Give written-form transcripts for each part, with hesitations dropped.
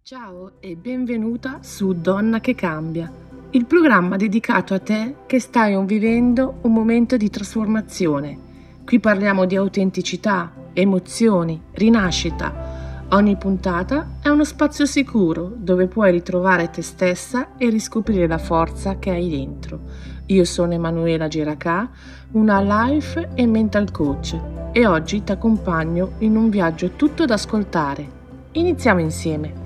Ciao e benvenuta su Donna che cambia, il programma dedicato a te che stai vivendo un momento di trasformazione. Qui parliamo di autenticità, emozioni, rinascita. Ogni puntata è uno spazio sicuro dove puoi ritrovare te stessa e riscoprire la forza che hai dentro. Io sono Emanuela Giracà, una life e mental coach, e oggi ti accompagno in un viaggio tutto da ascoltare. Iniziamo insieme.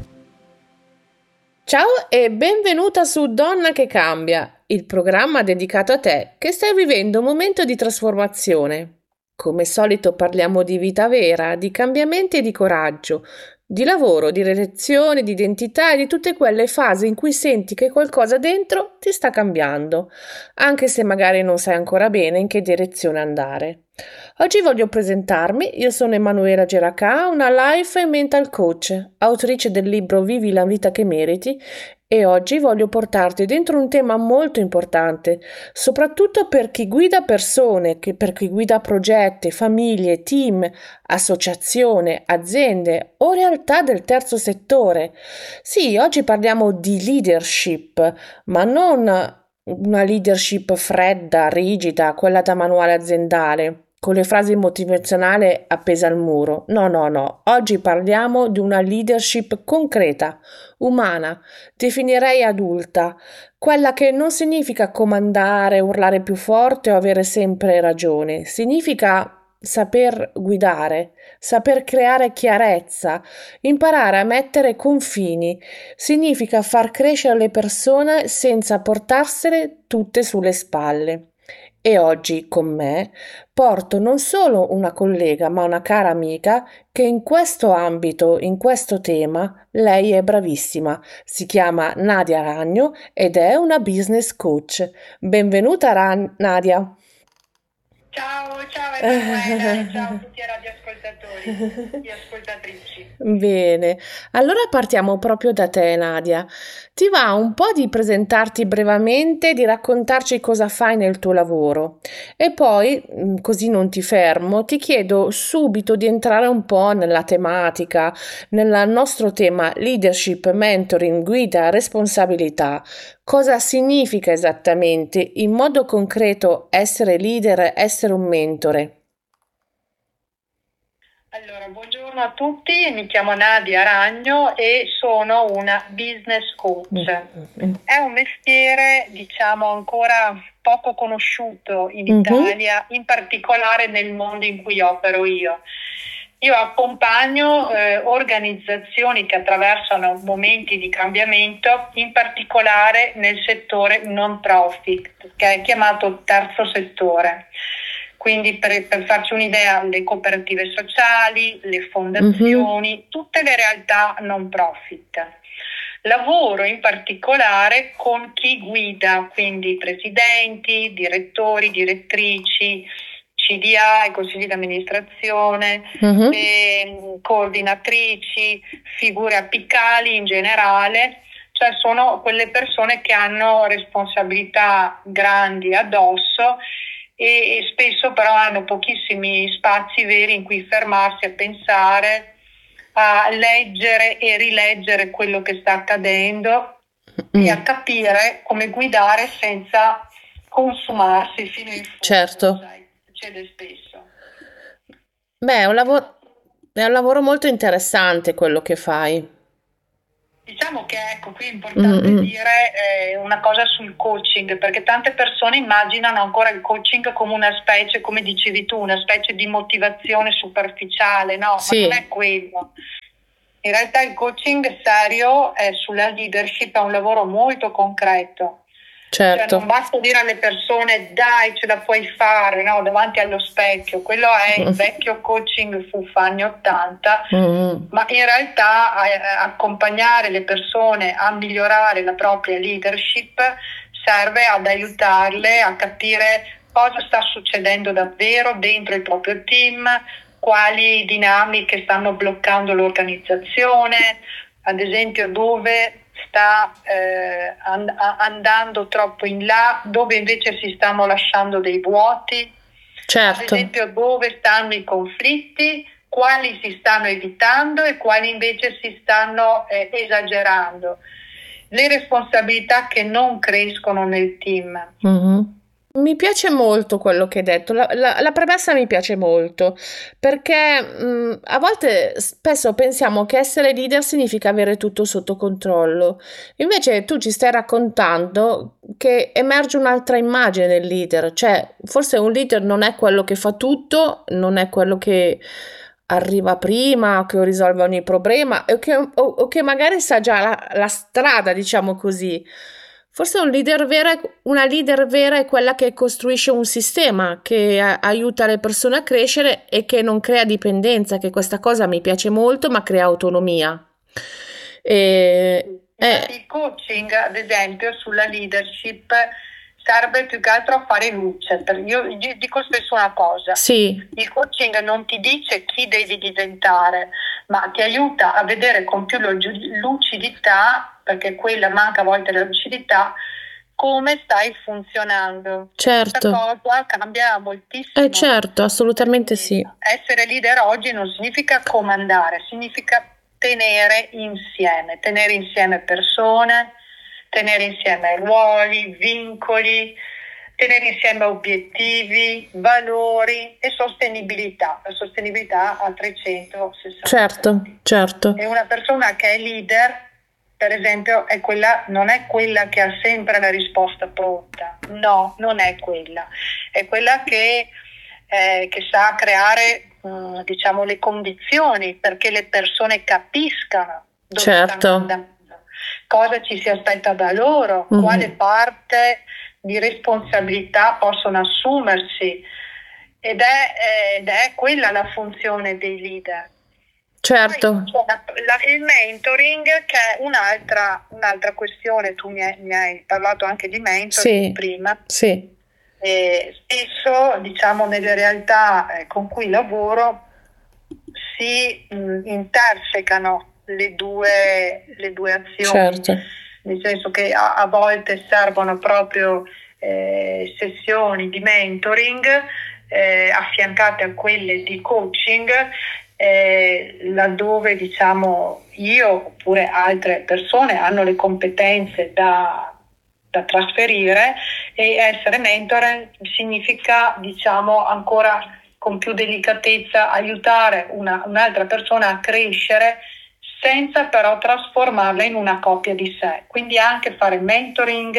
Ciao e benvenuta su Donna che cambia, il programma dedicato a te che stai vivendo un momento di trasformazione. Come solito parliamo di vita vera, di cambiamenti e di coraggio, di lavoro, di relazioni, di identità e di tutte quelle fasi in cui senti che qualcosa dentro ti sta cambiando, anche se magari non sai ancora bene in che direzione andare. Oggi voglio presentarmi, io sono Emanuela Geracà, una life e mental coach, autrice del libro Vivi la vita che meriti, e oggi voglio portarti dentro un tema molto importante, soprattutto per chi guida persone, per chi guida progetti, famiglie, team, associazioni, aziende o realtà del terzo settore. Sì, oggi parliamo di leadership, ma non una leadership fredda, rigida, quella da manuale aziendale, con le frasi motivazionali appese al muro. No. Oggi parliamo di una leadership concreta, umana, definirei adulta, quella che non significa comandare, urlare più forte o avere sempre ragione. Significa saper guidare, saper creare chiarezza, imparare a mettere confini. Significa far crescere le persone senza portarsele tutte sulle spalle. E oggi con me porto non solo una collega, ma una cara amica che in questo ambito, in questo tema, lei è bravissima. Si chiama Nadia Ragno ed è una business coach. Benvenuta Nadia. Ciao Emanuela e ciao a tutti i radioascoltatori e ascoltatrici. Bene, allora partiamo proprio da te, Nadia. Ti va un po' di presentarti brevemente, di raccontarci cosa fai nel tuo lavoro e poi, così non ti fermo, ti chiedo subito di entrare un po' nella tematica, nel nostro tema leadership, mentoring, guida, responsabilità. Cosa significa esattamente, in modo concreto, essere leader, essere un mentore? Allora, buongiorno a tutti, mi chiamo Nadia Ragno e sono una business coach. È un mestiere, diciamo, ancora poco conosciuto in Italia, in particolare nel mondo in cui opero io. Io accompagno organizzazioni che attraversano momenti di cambiamento, in particolare nel settore non profit, che è chiamato terzo settore. Quindi per farci un'idea, le cooperative sociali, le fondazioni, tutte le realtà non profit. Lavoro in particolare con chi guida, quindi presidenti, direttori, direttrici, CDA, i consigli di amministrazione, coordinatrici, figure apicali in generale, cioè sono quelle persone che hanno responsabilità grandi addosso e spesso però hanno pochissimi spazi veri in cui fermarsi a pensare, a leggere e rileggere quello che sta accadendo e a capire come guidare senza consumarsi fino in fondo. Certo. Sai, succede spesso. Beh, è un lavoro molto interessante quello che fai. Diciamo che ecco, qui è importante dire una cosa sul coaching, perché tante persone immaginano ancora il coaching come una specie, come dicevi tu, una specie di motivazione superficiale, no? Sì. Ma non è quello. In realtà il coaching serio è sulla leadership, è un lavoro molto concreto. Certo. Cioè non basta dire alle persone dai ce la puoi fare, no? Davanti allo specchio, quello è il vecchio coaching fuffa anni 80, ma in realtà accompagnare le persone a migliorare la propria leadership serve ad aiutarle a capire cosa sta succedendo davvero dentro il proprio team, quali dinamiche stanno bloccando l'organizzazione, ad esempio dove sta andando troppo in là, dove invece si stanno lasciando dei vuoti, certo. ad esempio dove stanno i conflitti, quali si stanno evitando e quali invece si stanno esagerando. Le responsabilità che non crescono nel team. Mm-hmm. Mi piace molto quello che hai detto, la premessa mi piace molto, perché a volte spesso pensiamo che essere leader significa avere tutto sotto controllo, invece tu ci stai raccontando che emerge un'altra immagine del leader, cioè forse un leader non è quello che fa tutto, non è quello che arriva prima, o che risolve ogni problema, o che magari sa già la strada, diciamo così. Forse una leader vera è quella che costruisce un sistema che aiuta le persone a crescere e che non crea dipendenza, che questa cosa mi piace molto, ma crea autonomia. Il coaching, ad esempio, sulla leadership serve più che altro a fare luce. Io dico spesso una cosa: sì. Il coaching non ti dice chi devi diventare, ma ti aiuta a vedere con più lucidità, perché quella manca a volte la lucidità, come stai funzionando. Certo. Questa cosa cambia moltissimo. Certo, assolutamente sì. Essere leader oggi non significa comandare, significa tenere insieme persone, tenere insieme ruoli, vincoli, tenere insieme obiettivi, valori e sostenibilità. La sostenibilità a 360. Certo. E una persona che è leader, per esempio, non è quella che ha sempre la risposta pronta. No, non è quella. È quella che sa creare, diciamo, le condizioni perché le persone capiscano dove stanno andando, cosa ci si aspetta da loro, quale parte di responsabilità possono assumersi, ed è quella la funzione dei leader. Certo. Poi, il mentoring, che è un'altra questione. Tu mi hai parlato anche di mentoring prima. Sì. E spesso, diciamo, nelle realtà con cui lavoro si intersecano le due azioni. Certo. Nel senso che a volte servono proprio sessioni di mentoring affiancate a quelle di coaching, laddove, diciamo, io oppure altre persone hanno le competenze da trasferire, e essere mentore significa, diciamo, ancora con più delicatezza aiutare un'altra persona a crescere senza però trasformarla in una copia di sé. Quindi anche fare mentoring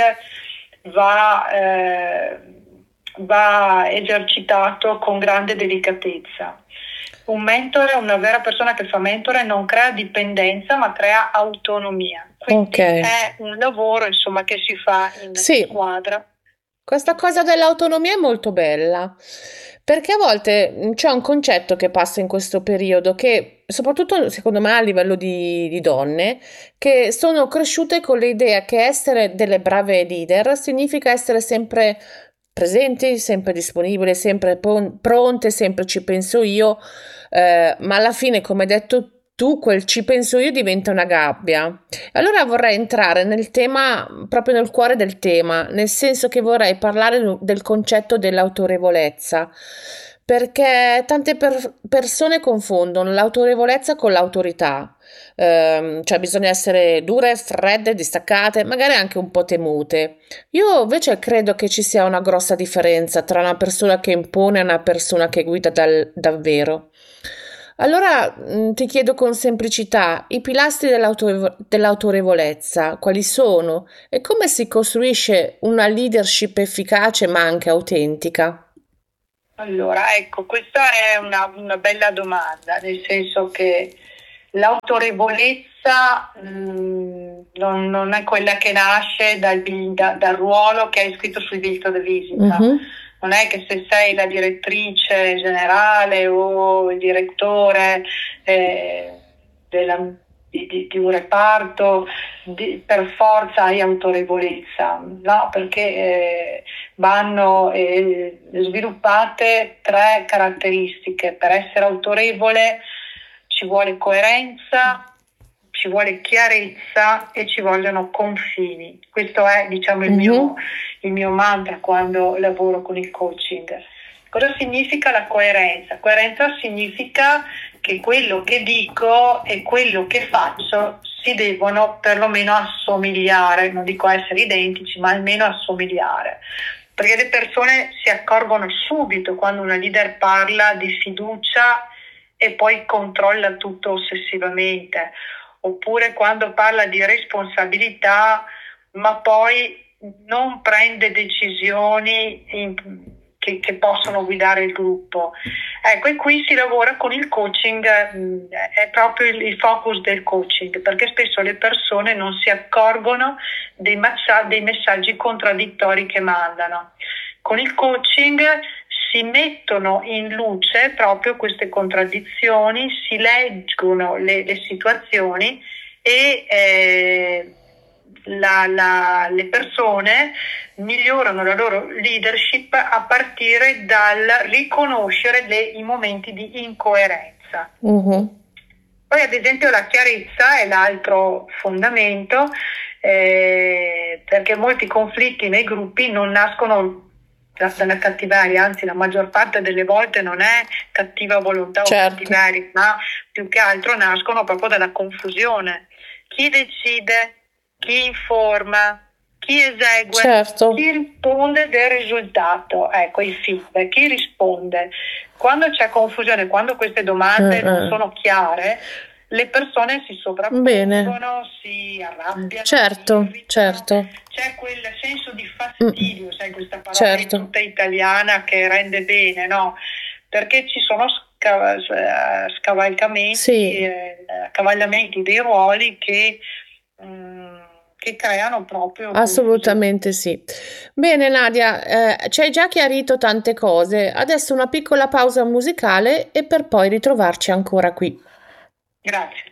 va esercitato con grande delicatezza. Un mentore, una vera persona che fa mentore, non crea dipendenza ma crea autonomia. Quindi è un lavoro, insomma, che si fa in squadra. Questa cosa dell'autonomia è molto bella, perché a volte c'è un concetto che passa in questo periodo, che soprattutto secondo me a livello di donne, che sono cresciute con l'idea che essere delle brave leader significa essere sempre presenti, sempre disponibili, sempre pronte, sempre ci penso io, ma alla fine, come hai detto tu, quel ci penso io diventa una gabbia. Allora vorrei entrare nel tema, proprio nel cuore del tema, nel senso che vorrei parlare del concetto dell'autorevolezza, perché tante persone confondono l'autorevolezza con l'autorità. Cioè bisogna essere dure, fredde, distaccate, magari anche un po' temute. Io invece credo che ci sia una grossa differenza tra una persona che impone e una persona che guida davvero. Allora ti chiedo con semplicità, i pilastri dell'autorevolezza quali sono e come si costruisce una leadership efficace ma anche autentica? Allora, ecco, questa è una bella domanda, nel senso che l'autorevolezza non è quella che nasce dal ruolo che hai scritto sul biglietto da visita. Non è che se sei la direttrice generale o il direttore di un reparto per forza hai autorevolezza, no? Perché vanno sviluppate 3 caratteristiche. Per essere autorevole ci vuole coerenza, ci vuole chiarezza e ci vogliono confini. Questo è, diciamo, il mio mantra quando lavoro con il coaching. Cosa significa la coerenza? Coerenza significa che quello che dico e quello che faccio si devono perlomeno assomigliare, non dico essere identici, ma almeno assomigliare. Perché le persone si accorgono subito quando una leader parla di fiducia e poi controlla tutto ossessivamente, oppure quando parla di responsabilità, ma poi non prende decisioni che possono guidare il gruppo. Ecco, e qui si lavora con il coaching, è proprio il focus del coaching, perché spesso le persone non si accorgono dei messaggi contraddittori che mandano. Con il coaching si mettono in luce proprio queste contraddizioni, si leggono le situazioni e le persone migliorano la loro leadership a partire dal riconoscere i momenti di incoerenza. Poi ad esempio la chiarezza è l'altro fondamento, perché molti conflitti nei gruppi non nascono dalla cattiveria, anzi la maggior parte delle volte non è cattiva volontà o cattiveria, ma più che altro nascono proprio dalla confusione. Chi decide? Chi informa, chi esegue, chi risponde del risultato, ecco il feedback, chi risponde. Quando c'è confusione, quando queste domande non sono chiare, le persone si sovrappongono, si arrabbiano, certo. C'è quel senso di fastidio, sai, questa parola tutta italiana che rende bene, no? Perché ci sono scavalcamenti, accavallamienti dei ruoli che creano proprio assolutamente sì. Bene Nadia, ci hai già chiarito tante cose, adesso una piccola pausa musicale e per poi ritrovarci ancora qui. Grazie.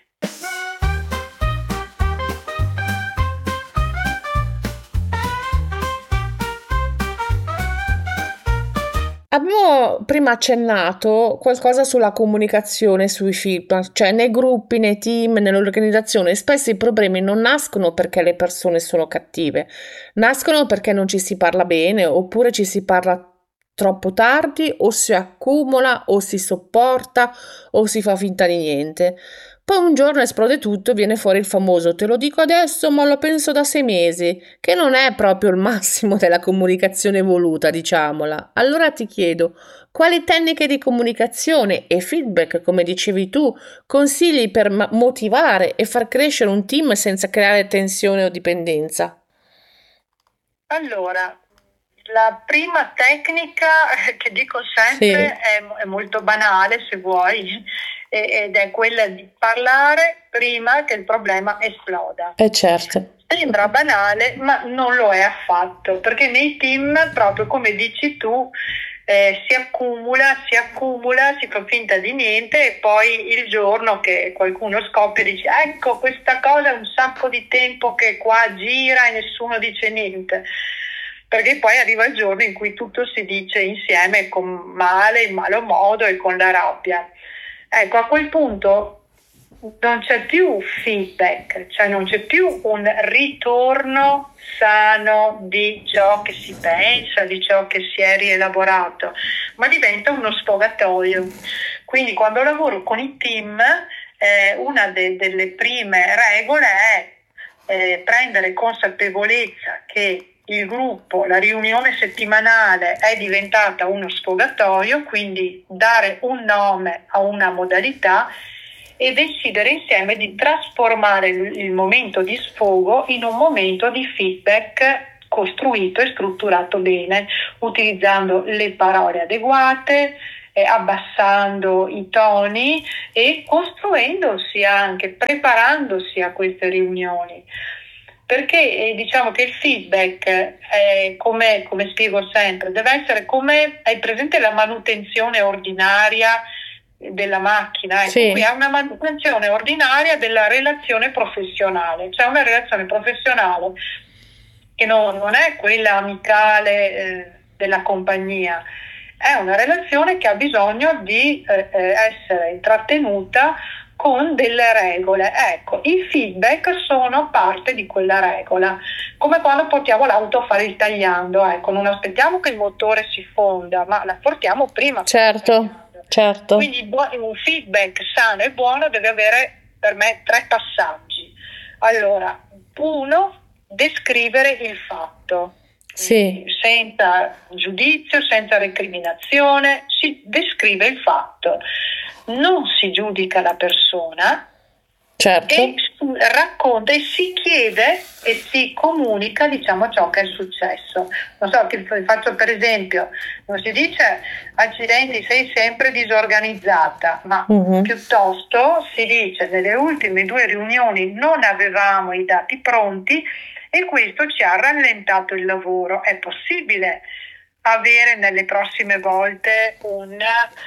Abbiamo prima accennato qualcosa sulla comunicazione, sui feedback, cioè nei gruppi, nei team, nell'organizzazione. Spesso i problemi non nascono perché le persone sono cattive, nascono perché non ci si parla bene, oppure ci si parla troppo tardi, o si accumula, o si sopporta, o si fa finta di niente. Poi un giorno esplode tutto e viene fuori il famoso "te lo dico adesso, ma lo penso da 6 mesi", che non è proprio il massimo della comunicazione voluta, diciamola. Allora ti chiedo, quali tecniche di comunicazione e feedback, come dicevi tu, consigli per motivare e far crescere un team senza creare tensione o dipendenza? Allora, la prima tecnica che dico sempre è molto banale, se vuoi, ed è quella di parlare prima che il problema esploda. Certo. Sembra banale, ma non lo è affatto, perché nei team, proprio come dici tu, si accumula, si fa finta di niente e poi il giorno che qualcuno scoppia dice ecco, questa cosa è un sacco di tempo che qua gira e nessuno dice niente. Perché poi arriva il giorno in cui tutto si dice insieme con in malo modo e con la rabbia. Ecco, a quel punto non c'è più feedback, cioè non c'è più un ritorno sano di ciò che si pensa, di ciò che si è rielaborato, ma diventa uno sfogatoio. Quindi quando lavoro con i team, una delle prime regole è prendere consapevolezza che il gruppo, la riunione settimanale è diventata uno sfogatoio, quindi dare un nome a una modalità e decidere insieme di trasformare il momento di sfogo in un momento di feedback costruito e strutturato bene, utilizzando le parole adeguate, abbassando i toni e costruendosi anche, preparandosi a queste riunioni. Perché diciamo che il feedback è come spiego sempre, deve essere come, hai presente la manutenzione ordinaria della macchina? Ecco, qui è una manutenzione ordinaria della relazione professionale, cioè una relazione professionale che non è quella amicale della compagnia, è una relazione che ha bisogno di essere trattenuta con delle regole. Ecco, i feedback sono parte di quella regola, come quando portiamo l'auto a fare il tagliando, ecco, non aspettiamo che il motore si fonda, ma la portiamo prima. Certo. certo, Quindi un feedback sano e buono deve avere per me 3 passaggi. Allora, 1, descrivere il fatto. sì, Senza giudizio, senza recriminazione, si descrive il fatto, non si giudica la persona certo, e racconta e si chiede e si comunica, diciamo, ciò che è successo. Non so, ti faccio per esempio, non si dice accidenti, sei sempre disorganizzata, ma piuttosto si dice nelle ultime 2 riunioni non avevamo i dati pronti e questo ci ha rallentato il lavoro. È possibile avere nelle prossime volte un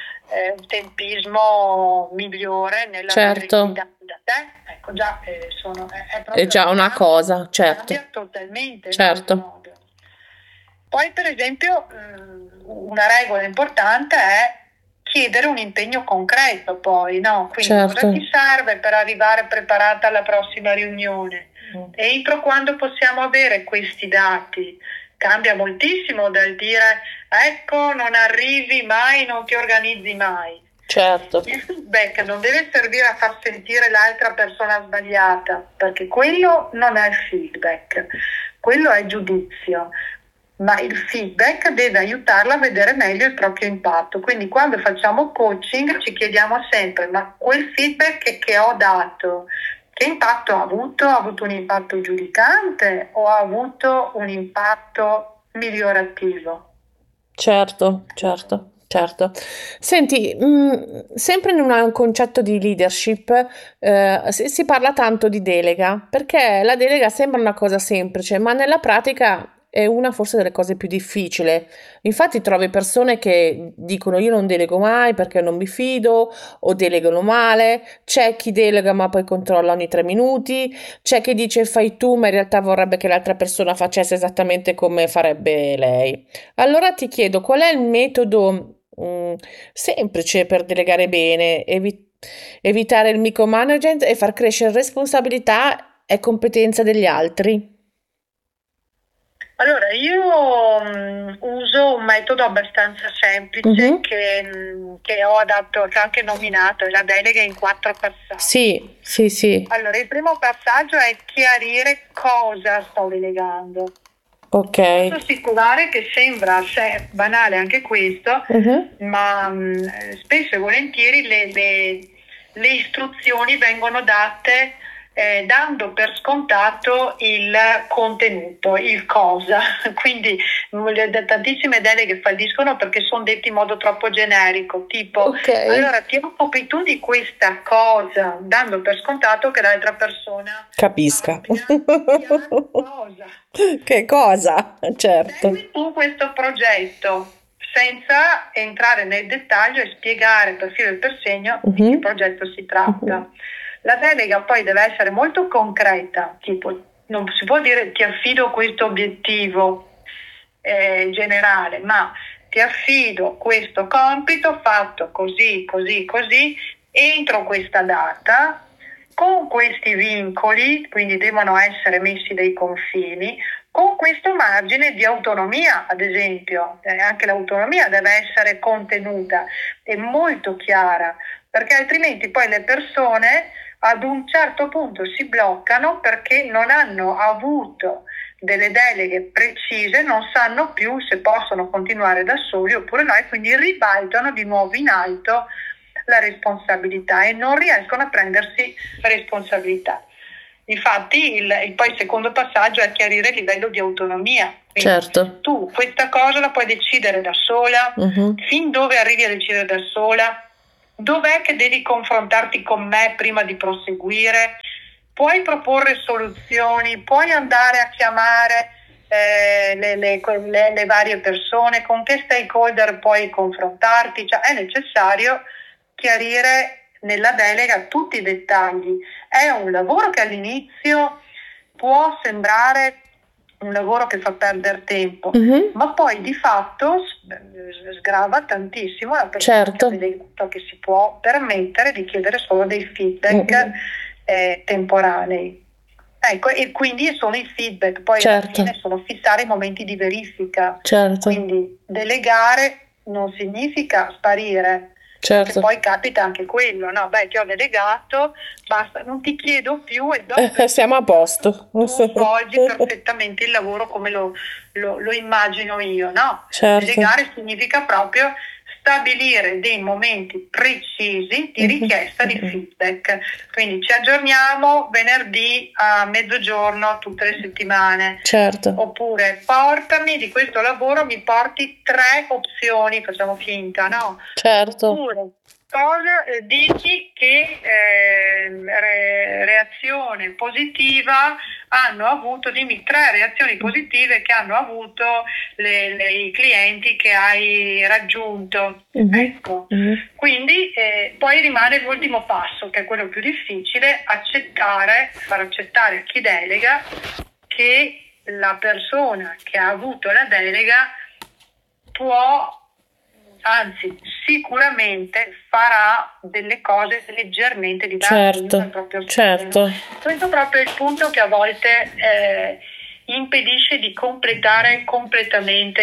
tempismo migliore nella certo, da te? Ecco, già è è proprio già una cosa, certo, cambia totalmente il certo, modo. Poi, per esempio, una regola importante è chiedere un impegno concreto, poi, no? Quindi cosa certo, ti serve per arrivare preparata alla prossima riunione? Entro quando possiamo avere questi dati? Cambia moltissimo dal dire ecco, non arrivi mai, non ti organizzi mai. certo, Il feedback non deve servire a far sentire l'altra persona sbagliata, perché quello non è feedback, quello è giudizio. Ma il feedback deve aiutarla a vedere meglio il proprio impatto. Quindi quando facciamo coaching ci chiediamo sempre, ma quel feedback che ho dato, che impatto ha avuto? Ha avuto un impatto giudicante o ha avuto un impatto migliorativo? certo, certo, certo. Senti, sempre in un concetto di leadership, si parla tanto di delega, perché la delega sembra una cosa semplice, ma nella pratica è una forse delle cose più difficili. Infatti trovi persone che dicono io non delego mai perché non mi fido o delegano male, c'è chi delega ma poi controlla ogni 3 minuti, c'è chi dice fai tu ma in realtà vorrebbe che l'altra persona facesse esattamente come farebbe lei. Allora ti chiedo qual è il metodo semplice per delegare bene, evitare il micromanagement e far crescere responsabilità e competenza degli altri. Allora, io uso un metodo abbastanza semplice Mhm. che ho adatto, che ho anche nominato, è la delega in 4 passaggi. Sì, sì, sì. Allora, il primo passaggio è chiarire cosa sto delegando. Ok. Posso assicurare che sembra banale anche questo, Mhm. ma spesso e volentieri le istruzioni vengono date dando per scontato il contenuto, il cosa. Quindi tantissime deleghe falliscono perché sono detti in modo troppo generico, tipo Ok. allora ti occupi tu di questa cosa, dando per scontato che l'altra persona Capisca. abbia cosa. Che cosa? Certo. Segui tu questo progetto senza entrare nel dettaglio e spiegare per filo e per segno di che Mhm. progetto si tratta. La delega poi deve essere molto concreta, tipo non si può dire ti affido questo obiettivo generale, ma ti affido questo compito fatto così, così, così, entro questa data, con questi vincoli, quindi devono essere messi dei confini, con questo margine di autonomia, ad esempio, anche l'autonomia deve essere contenuta e molto chiara, perché altrimenti poi le persone ad un certo punto si bloccano perché non hanno avuto delle deleghe precise, non sanno più se possono continuare da soli oppure no e quindi ribaltano di nuovo in alto la responsabilità e non riescono a prendersi responsabilità. Infatti poi il secondo passaggio è chiarire il livello di autonomia. Quindi Certo. tu questa cosa la puoi decidere da sola, fin dove arrivi a decidere da sola, dov'è che devi confrontarti con me prima di proseguire, puoi proporre soluzioni, puoi andare a chiamare le varie persone, con che stakeholder puoi confrontarti, cioè è necessario chiarire nella delega tutti i dettagli. È un lavoro che all'inizio può sembrare un lavoro che fa perdere tempo, ma poi di fatto sgrava tantissimo la persona Certo. che si può permettere di chiedere solo dei feedback temporanei. Ecco, e quindi sono i feedback, poi alla fine sono fissare i momenti di verifica. Certo. Quindi delegare non significa sparire, Perché certo. poi capita anche quello, no? Beh, ti ho delegato, basta, non ti chiedo più e dopo Siamo a posto. tu svolgi perfettamente il lavoro come lo immagino io, no? Certo. Delegare significa proprio stabilire dei momenti precisi di Mhm, richiesta di mhm. feedback. Quindi ci aggiorniamo venerdì a mezzogiorno tutte le settimane. Certo, Oppure portami di questo lavoro, mi porti 3 opzioni, facciamo finta, no? certo, Oppure cosa dici che reazione positiva hanno avuto, dimmi 3 reazioni positive che hanno avuto i clienti che hai raggiunto. mhm, Ecco, mhm. quindi poi rimane l'ultimo passo, che è quello più difficile, far accettare a chi delega che la persona che ha avuto la delega può, anzi sicuramente farà delle cose leggermente diverse dal Certo, proprio stile, no? certo, Questo è proprio il punto che a volte impedisce di completare completamente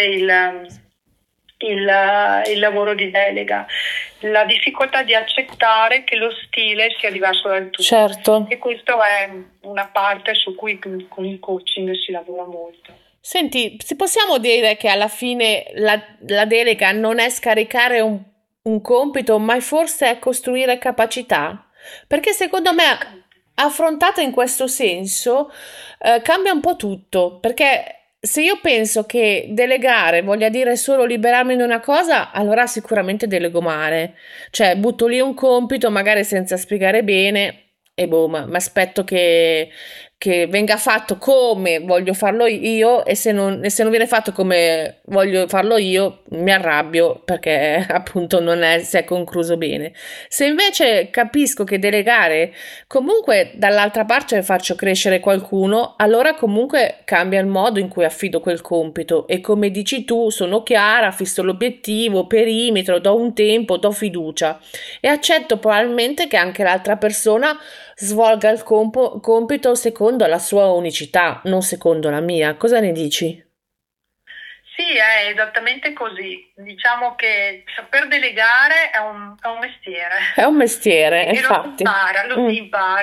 il lavoro di delega, la difficoltà di accettare che lo stile sia diverso dal tuo. certo. E questo è una parte su cui con il coaching si lavora molto. Senti, si possiamo dire che alla fine la delega non è scaricare un compito, ma forse è costruire capacità? Perché secondo me, affrontata in questo senso, cambia un po' tutto. Perché se io penso che delegare voglia dire solo liberarmi di una cosa, allora sicuramente delego male. Cioè, butto lì un compito, magari senza spiegare bene, e boh, ma aspetto che venga fatto come voglio farlo io e se non viene fatto come voglio farlo io mi arrabbio perché appunto si è concluso bene. Se invece capisco che delegare comunque dall'altra parte faccio crescere qualcuno, allora comunque cambia il modo in cui affido quel compito e come dici tu sono chiara, fisso l'obiettivo, perimetro, do un tempo, do fiducia e accetto probabilmente che anche l'altra persona svolga il compito secondo la sua unicità, non secondo la mia. Cosa ne dici? Sì, è esattamente così. Diciamo che saper delegare è un mestiere È un mestiere, e lo si infatti. impara, Mm,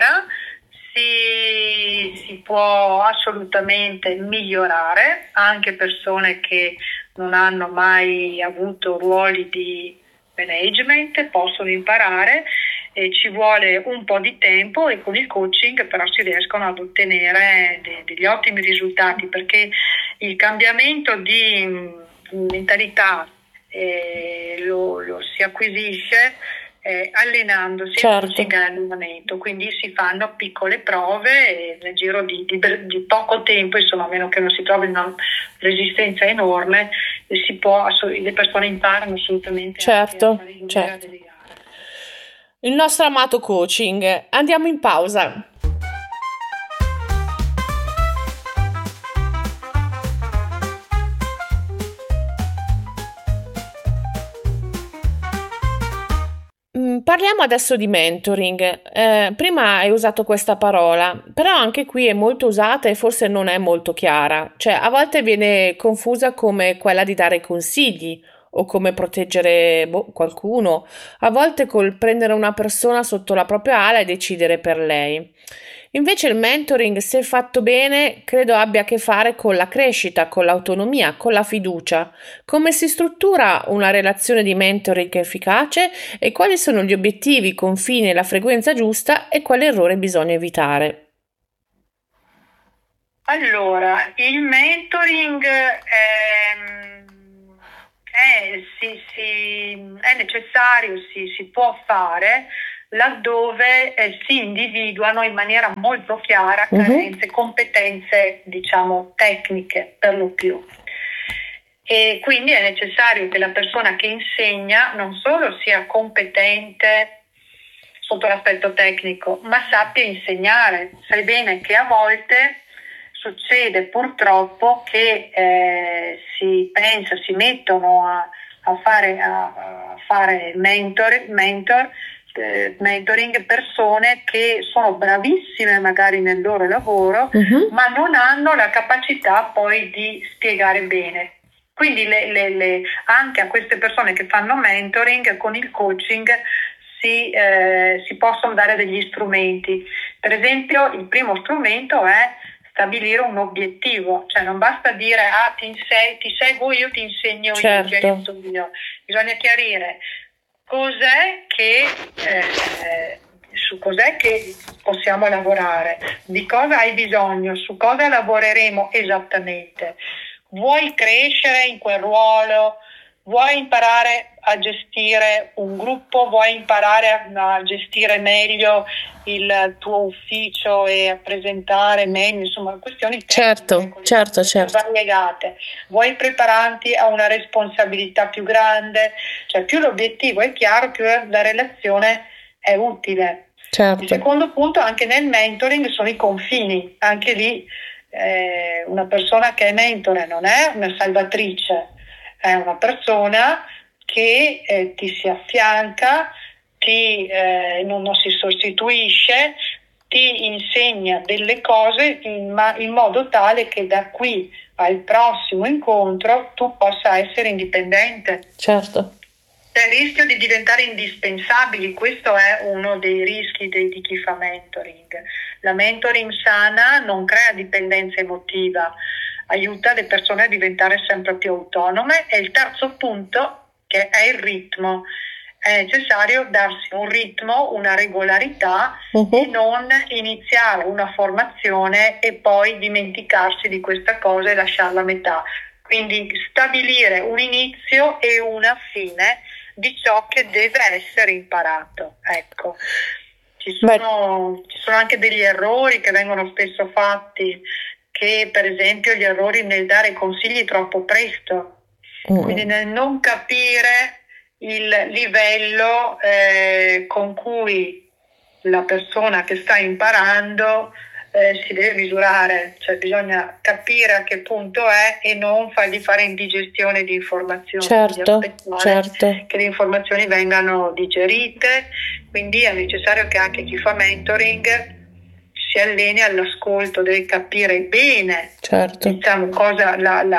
si può assolutamente migliorare, anche persone che non hanno mai avuto ruoli di management possono imparare, e ci vuole un po' di tempo e con il coaching però si riescono ad ottenere degli ottimi risultati perché il cambiamento di mentalità lo si acquisisce allenandosi al coaching certo. e allenamento, quindi si fanno piccole prove e nel giro di poco tempo, insomma, a meno che non si trovi una resistenza enorme, le persone imparano assolutamente anche a Certo, fare il a certo. delegare. Il nostro amato coaching. Andiamo in pausa. Parliamo adesso di mentoring. Prima hai usato questa parola, però anche qui è molto usata e forse non è molto chiara. Cioè, a volte viene confusa come quella di dare consigli o come proteggere qualcuno, a volte col prendere una persona sotto la propria ala e decidere per lei. Invece il mentoring, se fatto bene, credo abbia a che fare con la crescita, con l'autonomia, con la fiducia. Come si struttura una relazione di mentoring efficace e quali sono gli obiettivi, i confini e la frequenza giusta e quale errore bisogna evitare. Allora, il mentoring è necessario, si può fare laddove si individuano in maniera molto chiara Mhm. carenze, competenze, diciamo, tecniche per lo più. E quindi è necessario che la persona che insegna non solo sia competente sotto l'aspetto tecnico, ma sappia insegnare. Sai bene che a volte succede purtroppo che si mettono a fare mentoring persone che sono bravissime magari nel loro lavoro, Mhm. ma non hanno la capacità poi di spiegare bene. Quindi anche a queste persone che fanno mentoring, con il coaching si possono dare degli strumenti. Per esempio, il primo strumento è stabilire un obiettivo, cioè non basta dire ti seguo io, ti insegno io, ti aiuto io. Bisogna chiarire su cos'è che possiamo lavorare, di cosa hai bisogno, su cosa lavoreremo esattamente. Vuoi crescere in quel ruolo? Vuoi imparare a gestire un gruppo? Vuoi imparare a gestire meglio il tuo ufficio e a presentare meglio, insomma, questioni certo. variegate. Vuoi prepararti a una responsabilità più grande? Cioè, più l'obiettivo è chiaro, più la relazione è utile. Certo. Il secondo punto, anche nel mentoring, sono i confini. Anche lì una persona che è mentore non è una salvatrice, è una persona che ti si affianca, non si sostituisce, ti insegna delle cose in modo tale che da qui al prossimo incontro tu possa essere indipendente. Certo. C'è il rischio di diventare indispensabili, questo è uno dei rischi di chi fa mentoring. La mentoring sana non crea dipendenza emotiva, aiuta le persone a diventare sempre più autonome. E il terzo punto, che è il ritmo. È necessario darsi un ritmo, una regolarità e non iniziare una formazione e poi dimenticarsi di questa cosa e lasciarla a metà. Quindi stabilire un inizio e una fine di ciò che deve essere imparato. Ecco. Ci sono anche degli errori che vengono spesso fatti, che per esempio gli errori nel dare consigli troppo presto, quindi nel non capire il livello con cui la persona che sta imparando si deve misurare, cioè bisogna capire a che punto è e non fargli fare indigestione di informazioni, certo. che le informazioni vengano digerite. Quindi è necessario che anche chi fa mentoring si alleni all'ascolto, deve capire bene, diciamo, cosa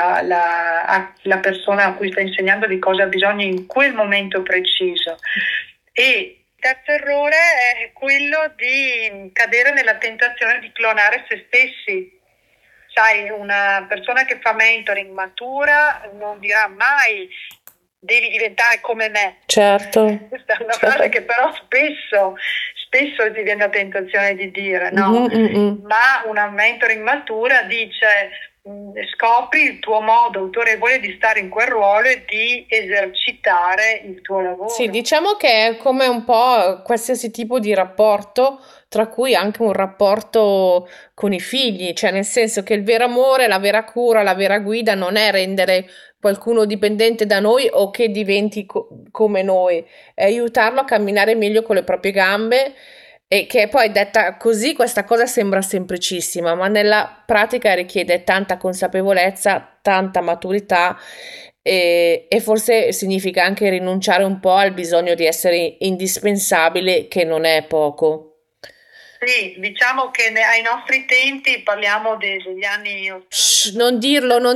la persona a cui sta insegnando di cosa ha bisogno in quel momento preciso. E il terzo errore è quello di cadere nella tentazione di clonare se stessi. Sai, una persona che fa mentoring matura non dirà mai devi diventare come me. Certo. Questa è una frase che però spesso ti viene la tentazione di dire, no? Ma una mentoring matura dice scopri il tuo modo autorevole di stare in quel ruolo e di esercitare il tuo lavoro. Sì, diciamo che è come un po' qualsiasi tipo di rapporto, tra cui anche un rapporto con i figli, cioè nel senso che il vero amore, la vera cura, la vera guida non è rendere qualcuno dipendente da noi o che diventi come noi, è aiutarlo a camminare meglio con le proprie gambe. E che poi detta così questa cosa sembra semplicissima, ma nella pratica richiede tanta consapevolezza, tanta maturità e forse significa anche rinunciare un po' al bisogno di essere indispensabile, che non è poco. Sì, diciamo che ai nostri tempi, parliamo degli anni 80. Non dirlo. Ai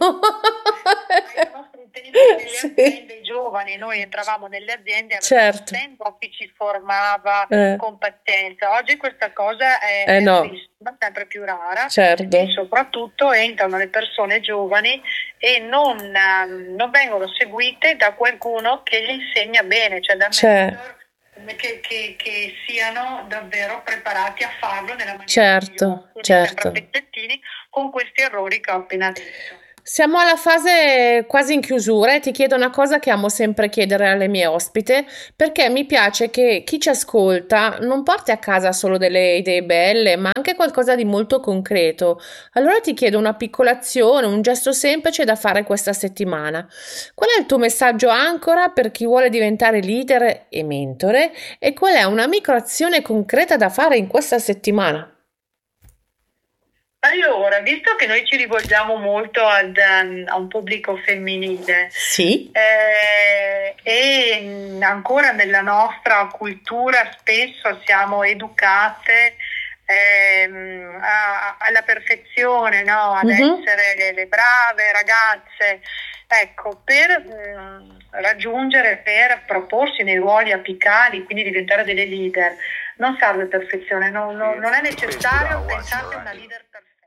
nostri tempi nelle aziende giovani, noi entravamo nelle aziende, avevamo tempo chi ci formava competenza. Oggi questa cosa è sempre più rara e soprattutto entrano le persone giovani e non vengono seguite da qualcuno che gli insegna bene, cioè da mentor, che siano davvero preparati a farlo nella maniera migliore, sempre pezzettini con questi errori che ho appena detto. Siamo alla fase quasi in chiusura e ti chiedo una cosa che amo sempre chiedere alle mie ospite, perché mi piace che chi ci ascolta non porti a casa solo delle idee belle, ma anche qualcosa di molto concreto. Allora ti chiedo una piccola azione, un gesto semplice da fare questa settimana. Qual è il tuo messaggio ancora per chi vuole diventare leader e mentore e qual è una microazione concreta da fare in questa settimana? Allora, visto che noi ci rivolgiamo molto a un pubblico femminile, sì, e ancora nella nostra cultura spesso siamo educate alla perfezione, no? Ad essere le brave ragazze, Ecco, per raggiungere, per proporsi nei ruoli apicali, quindi diventare delle leader, non serve perfezione, non è necessario pensare a una leader perfetta.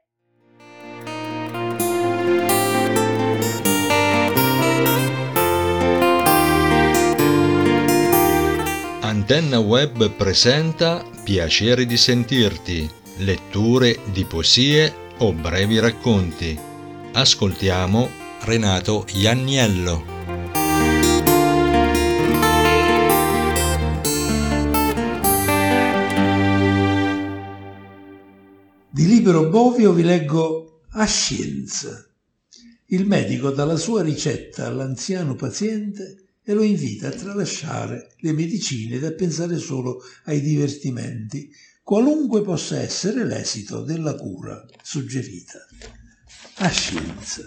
Antenna Web presenta Piacere di sentirti, letture di poesie o brevi racconti. Ascoltiamo Renato Ianniello. Di Libero Bovio vi leggo A Scienza. Il medico dà la sua ricetta all'anziano paziente e lo invita a tralasciare le medicine ed a pensare solo ai divertimenti, qualunque possa essere l'esito della cura suggerita. A Scienza.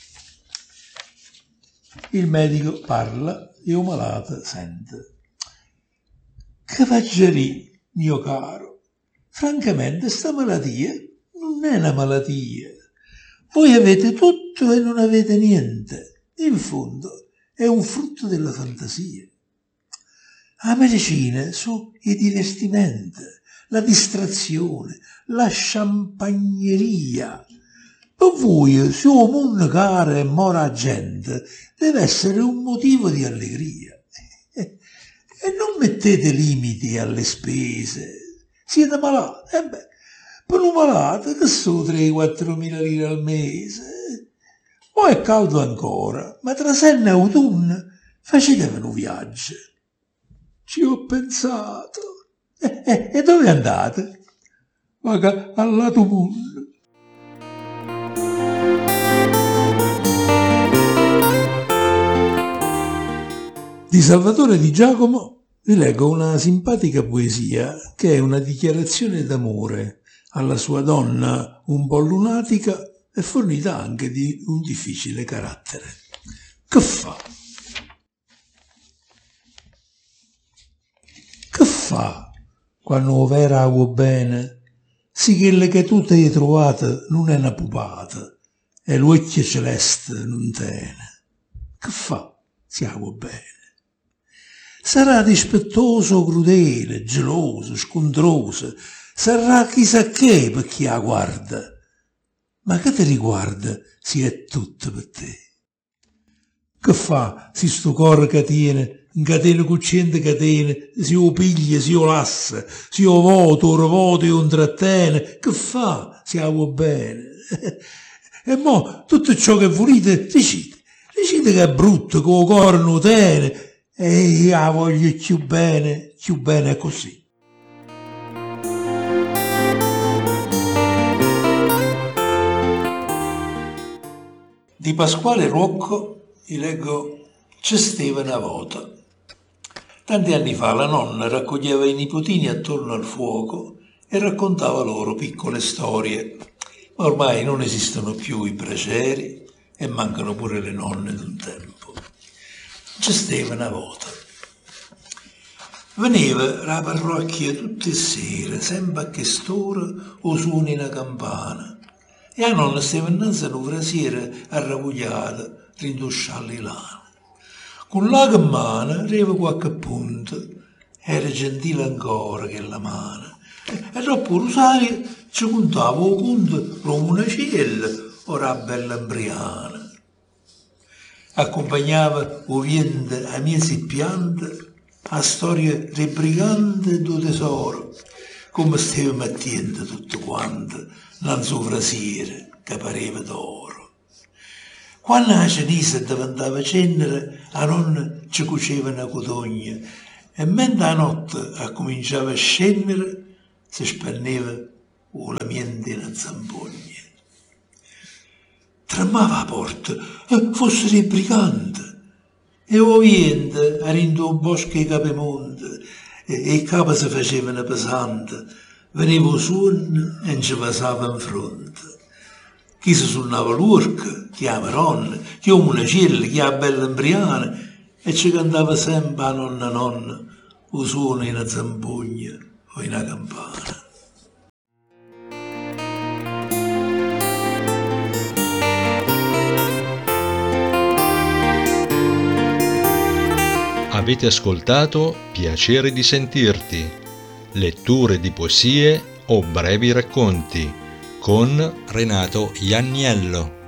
Il medico parla e un malato sente. Che faccerì, mio caro? Francamente, sta malattia non è una malattia. Voi avete tutto e non avete niente. In fondo, è un frutto della fantasia. La medicina sono i divertimenti, la distrazione, la champagneria. Per voi, se un mondo caro e mora gente, deve essere un motivo di allegria. E non mettete limiti alle spese. Siete malati? Per un malato che so 3-4 mila lire al mese. Mo' è caldo ancora, ma tra senna e autunno facetevi un viaggio. Ci ho pensato. E dove andate? Vaga al lato mondo. Di Salvatore Di Giacomo vi leggo una simpatica poesia che è una dichiarazione d'amore alla sua donna un po' lunatica e fornita anche di un difficile carattere. Che fa? Che fa quando vera vuoi bene? Sì quelle che tu ti hai trovate non è una pupata e l'occhio celeste non tiene. Che fa se vuoi bene? Sarà dispettoso, crudele, geloso, scontroso, sarà chissà che per chi la guarda. Ma che ti riguarda se è tutto per te? Che fa se sto cuore catene, in catene con 100 catene, si lo piglia, si lo lassa, si lo vota, lo ravota e lo intrattiene? Che fa se la vuoi bene? E mo tutto ciò che volete, decide che è brutto, che lo cuore non tiene, e io la voglio più bene è così. Di Pasquale Rocco vi leggo C'è stava una volta. Tanti anni fa la nonna raccoglieva i nipotini attorno al fuoco e raccontava loro piccole storie. Ma ormai non esistono più i braceri e mancano pure le nonne d'un tempo. C'è stava una volta. Veniva la parrocchia tutte le sere, sempre a quest'ora o suoni una campana. E la nonna stava innanzi a una frasiera arravogliata, rindosciarli lana. Con la in mano aveva qualche punto, era gentile ancora che la mano. E dopo rosario ci contava o conto come una cella o la bella embriana. Accompagnava o vento a miesi piante a storia rebrigante do tesoro, come stava mettendo tutto quanto nella sua frasiera che pareva d'oro. Quando la ceniza diventava cenere, la nonna ci cuceva una cotogna e mentre la notte cominciava a scendere, si spenneva la mente in zampogna. Tremava la porta, fosse dei briganti, e o vento arindo un bosco e capemonte, e i capi si facevano pesanti, veniva il suono e ci passava in fronte. Chi si suonava l'urca, chi la maronna, chi la munacella, chi la bella embriana, e ci cantava sempre a nonna, o suono in una zampogna o in una campana. Avete ascoltato Piacere di sentirti, letture di poesie o brevi racconti con Renato Ianniello.